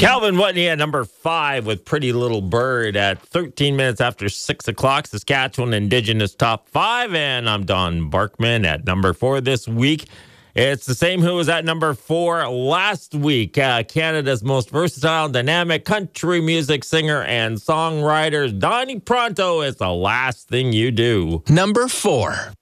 Calvin Whitney at number 5 with Pretty Little Bird at 13 minutes after 6 o'clock. Saskatchewan Indigenous Top 5. And I'm Don Barkman at number 4 this week. It's the same who was at number 4 last week. Canada's most versatile, dynamic country music singer and songwriter, Donnie Pronto, is The Last Thing You Do. Number 4.